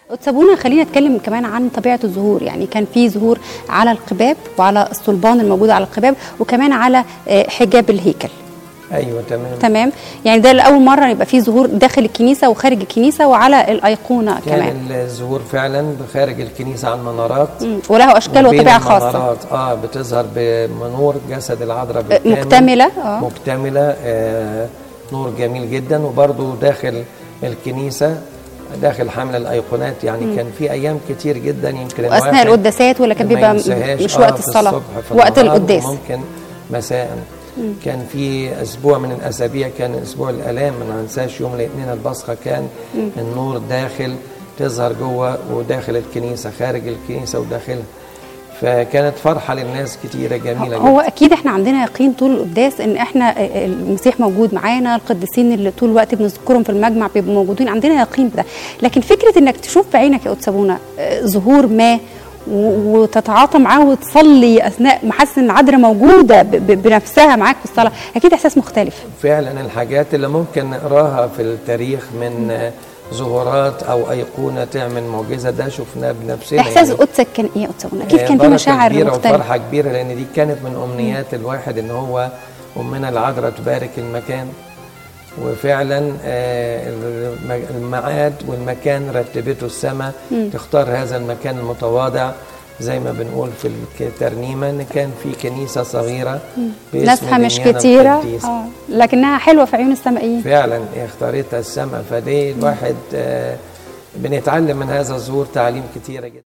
سابونا خلينا نتكلم كمان عن طبيعه الزهور. يعني كان في زهور على القباب وعلى الصلبان الموجوده على القباب وكمان على حجاب الهيكل. ايوه تمام. يعني ده لاول مره يبقى في ظهور داخل الكنيسه وخارج الكنيسه وعلى الايقونه كمان. كان الظهور فعلا خارج الكنيسه على المنارات وله اشكال وطبيعه خاصه. بتظهر بمنور جسد العذراء بالكامل مكتمله. نور جميل جدا. وبرده داخل الكنيسه داخل حمل الايقونات. يعني كان في ايام كتير جدا يمكن اثناء القداسات ولا كان بيبقى مش وقت الصلاه، وقت القداس ممكن مساء. كان في اسبوع من الاسابيع كان اسبوع الالام، ما ننساش يوم الاثنين البصخه كان النور داخل تظهر جوه وداخل الكنيسه، خارج الكنيسه وداخلها. فكانت فرحه للناس كتيره جميله جدا. هو اكيد احنا عندنا يقين طول القداس ان احنا المسيح موجود معانا، القديسين اللي طول الوقت بنذكرهم في المجمع بيبقوا موجودين، عندنا يقين بده. لكن فكره انك تشوف بعينك يا قدس ابونا ظهور ما وتتعاطى معاه وتصلي اثناء ما حاسس ان العذراء موجوده بنفسها معاك في الصلاه، اكيد احساس مختلف. فعلا الحاجات اللي ممكن نقراها في التاريخ من ظهورات او ايقونه تعمل معجزه ده شفناه بنفسنا. احساس قدسك كان ايه يا قدس ابونا؟ اكيد كان في مشاعر مختلفه وفرحه كبيره، لان دي كانت من امنيات الواحد ان هو امنا العذراء تبارك المكان. وفعلا الميعاد والمكان رتبته السماء تختار هذا المكان المتواضع، زي ما بنقول في الترنيمه ان كان في كنيسه صغيره ناسها مش كتيره لكنها حلوه في عيون السمائيين. فعلا اختارتها السماء. فدي الواحد بنتعلم من هذا الظهور تعليم كتيره جدا.